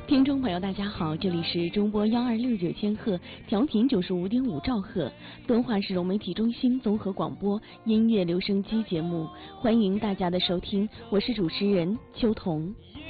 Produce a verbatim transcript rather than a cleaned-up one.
听众朋友，大家好，这里是中波幺二六九千赫，调频九十五点五兆赫，敦化市融媒体中心综合广播音乐留声机节目，欢迎大家的收听，我是主持人秋彤。